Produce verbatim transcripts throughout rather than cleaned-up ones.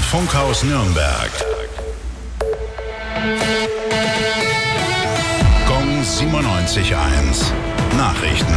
Funkhaus Nürnberg. Gong siebenundneunzig Komma eins. Nachrichten.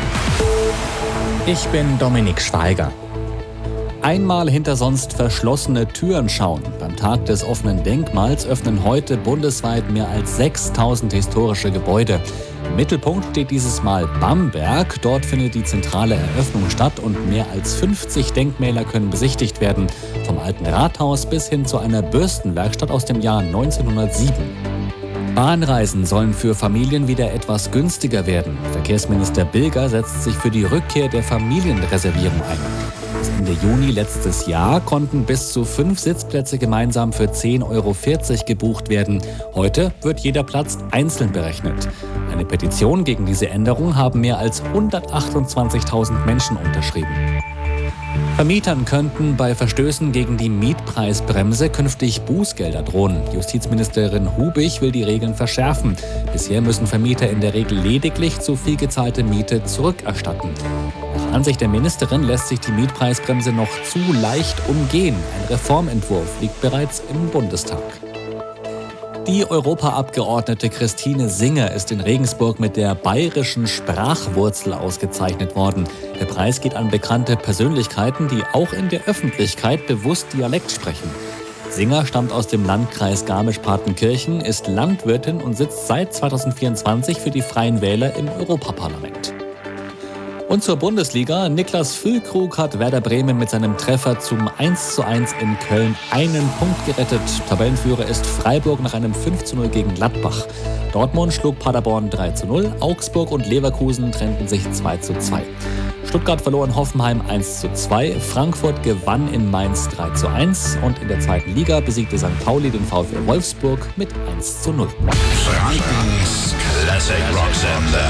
Ich bin Dominik Schweiger. Einmal hinter sonst verschlossene Türen schauen. Beim Tag des offenen Denkmals öffnen heute bundesweit mehr als sechstausend historische Gebäude. Im Mittelpunkt steht dieses Mal Bamberg. Dort findet die zentrale Eröffnung statt und mehr als fünfzig Denkmäler können besichtigt werden. Vom alten Rathaus bis hin zu einer Bürstenwerkstatt aus dem Jahr neunzehnhundertsieben. Bahnreisen sollen für Familien wieder etwas günstiger werden. Verkehrsminister Bilger setzt sich für die Rückkehr der Familienreservierung ein. Bis Ende Juni letztes Jahr konnten bis zu fünf Sitzplätze gemeinsam für zehn Euro vierzig gebucht werden. Heute wird jeder Platz einzeln berechnet. Eine Petition gegen diese Änderung haben mehr als hundertachtundzwanzigtausend Menschen unterschrieben. Vermietern könnten bei Verstößen gegen die Mietpreisbremse künftig Bußgelder drohen. Justizministerin Hubig will die Regeln verschärfen. Bisher müssen Vermieter in der Regel lediglich zu viel gezahlte Miete zurückerstatten. Nach Ansicht der Ministerin lässt sich die Mietpreisbremse noch zu leicht umgehen. Ein Reformentwurf liegt bereits im Bundestag. Die Europaabgeordnete Christine Singer ist in Regensburg mit der bayerischen Sprachwurzel ausgezeichnet worden. Der Preis geht an bekannte Persönlichkeiten, die auch in der Öffentlichkeit bewusst Dialekt sprechen. Singer stammt aus dem Landkreis Garmisch-Partenkirchen, ist Landwirtin und sitzt seit zweitausendvierundzwanzig für die Freien Wähler im Europaparlament. Und zur Bundesliga. Niklas Füllkrug hat Werder Bremen mit seinem Treffer zum eins zu eins in Köln einen Punkt gerettet. Tabellenführer ist Freiburg nach einem fünf zu null gegen Gladbach. Dortmund schlug Paderborn drei zu null. Augsburg und Leverkusen trennten sich zwei zu zwei. Stuttgart verlor in Hoffenheim eins zu zwei. Frankfurt gewann in Mainz drei zu eins. Und in der zweiten Liga besiegte Sankt Pauli den VfL Wolfsburg mit eins zu null. Frankens Classic Rock Sender.